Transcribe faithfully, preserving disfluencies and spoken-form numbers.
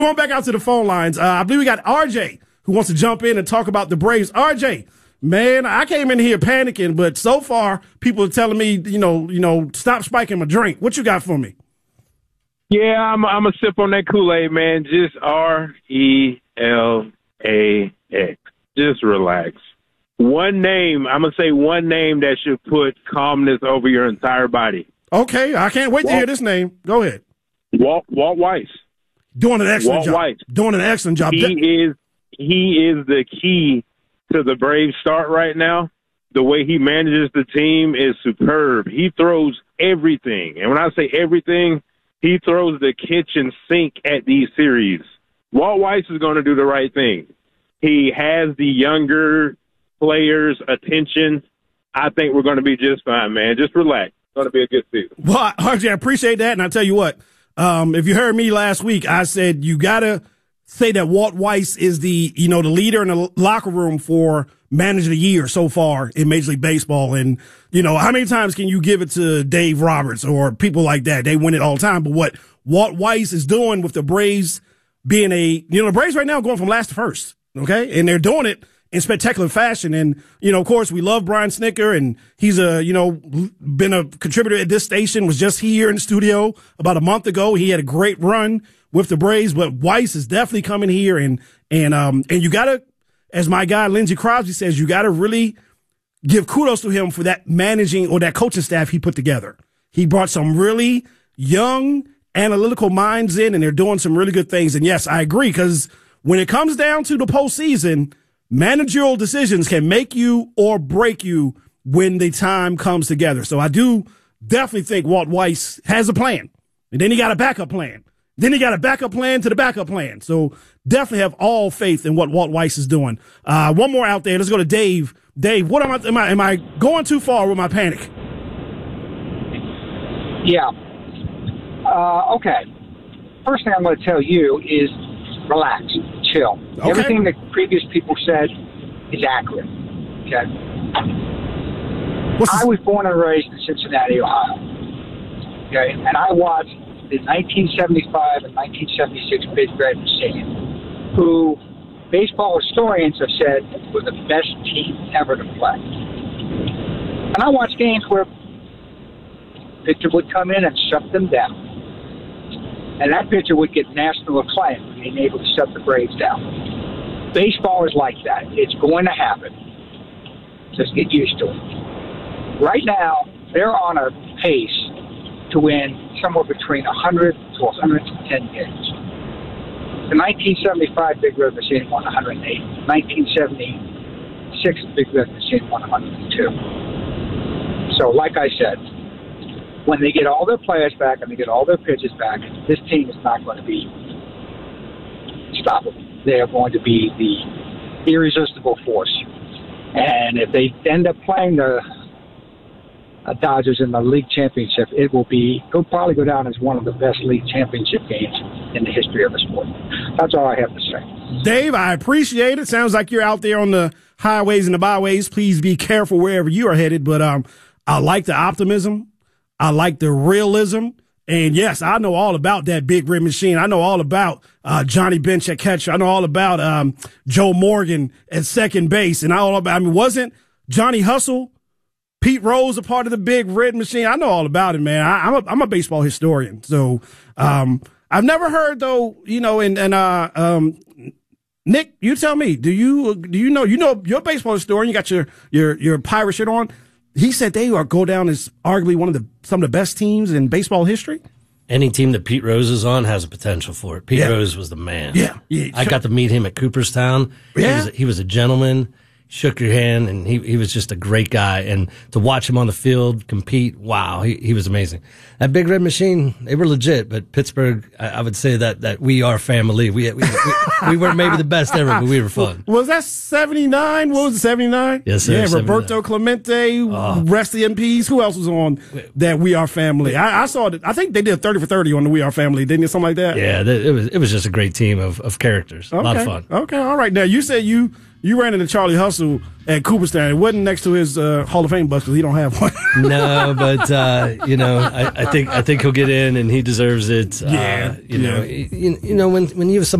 Going back out to the phone lines, uh, I believe we got R J who wants to jump in and talk about the Braves. R J, man, I came in here panicking, but so far people are telling me, you know, you know, stop spiking my drink. What you got for me? Yeah, I'm I'm a sip on that Kool-Aid, man. Just R E L A X. Just relax. One name, I'm going to say one name that should put calmness over your entire body. Okay, I can't wait Walt, to hear this name. Go ahead. Walt, Walt Weiss. Doing an excellent Walt job. Weiss. Doing an excellent job. He is he is the key to the Braves start right now. The way he manages the team is superb. He throws everything. And when I say everything, he throws the kitchen sink at these series. Walt Weiss is going to do the right thing. He has the younger players' attention. I think we're going to be just fine, man. Just relax. It's going to be a good season. Well, R J, I appreciate that. And I'll tell you what. Um, if you heard me last week, I said you gotta say that Walt Weiss is the, you know, the leader in the locker room for manager of the year so far in Major League Baseball. And, you know, how many times can you give it to Dave Roberts or people like that? They win it all the time. But what Walt Weiss is doing with the Braves being a, you know, the Braves right now are going from last to first. Okay. And they're doing it in spectacular fashion. And, you know, of course, we love Brian Snitker, and he's a, you know, been a contributor at this station, was just here in the studio about a month ago. He had a great run with the Braves, but Weiss is definitely coming here. And, and, um, and you gotta, as my guy Lindsey Crosby says, you gotta really give kudos to him for that managing or that coaching staff he put together. He brought some really young analytical minds in, and they're doing some really good things. And yes, I agree, because when it comes down to the postseason, managerial decisions can make you or break you when the time comes together. So I do definitely think Walt Weiss has a plan. And then he got a backup plan. Then he got a backup plan to the backup plan. So definitely have all faith in what Walt Weiss is doing. Uh, one more out there. Let's go to Dave. Dave, what am I, am I, am I going too far with my panic? Yeah. Uh, okay. First thing I'm going to tell you is relax. Chill. Okay. Everything that previous people said is accurate. Okay. I was born and raised in Cincinnati, Ohio. Okay, and I watched the nineteen seventy-five and nineteen seventy-six Big Red Machine, who baseball historians have said were the best team ever to play. And I watched games where pitcher would come in and shut them down. And that pitcher would get national acclaim for being able to shut the Braves down. Baseball is like that. It's going to happen. Just get used to it. Right now, they're on a pace to win somewhere between one hundred to one hundred ten games. The nineteen seventy-five Big Red Machine won one hundred eight. nineteen seventy-six Big Red Machine won one hundred two. So, like I said, when they get all their players back and they get all their pitches back, this team is not going to be stoppable. They are going to be the irresistible force. And if they end up playing the uh, Dodgers in the league championship, it will be, it'll probably go down as one of the best league championship games in the history of the sport. That's all I have to say. Dave, I appreciate it. Sounds like you're out there on the highways and the byways. Please be careful wherever you are headed. But um, I like the optimism. I like the realism. And yes, I know all about that Big Red Machine. I know all about uh, Johnny Bench at catcher. I know all about um, Joe Morgan at second base. And I all about, I mean, wasn't Johnny Hustle, Pete Rose a part of the Big Red Machine? I know all about it, man. I, I'm a, I'm a baseball historian. So um, I've never heard, though, you know, and, and uh, um, Nick, you tell me, do you do you know, you know, you're a baseball historian, you got your, your, your pirate shirt on. He said they are go down as arguably one of the some of the best teams in baseball history. Any team that Pete Rose is on has a potential for it. Pete yeah. Rose was the man. Yeah. yeah. I got to meet him at Cooperstown. Yeah. He was, he was a gentleman. Shook your hand, and he he was just a great guy. And to watch him on the field compete, wow, he he was amazing. That Big Red Machine, they were legit. But Pittsburgh, I, I would say that that we are family. We we, we, we weren't maybe the best ever, but we were fun. Was that seventy-nine? What was it, seventy-nine? Yes, sir. Yeah, seventy-nine. Roberto Clemente, oh. rest in peace. Who else was on that We Are Family? I, I saw it. I think they did thirty for thirty on the We Are Family, didn't you? Something like that. Yeah, it was it was just a great team of of characters. Okay. A lot of fun. Okay, all right. Now you said you you ran into Charlie Hustle at Cooperstown. It wasn't next to his uh, Hall of Fame bus because he don't have one. No, but uh, you know, I, I think I think he'll get in, and he deserves it. Yeah, uh, you yeah. know, you, you know when when you have somebody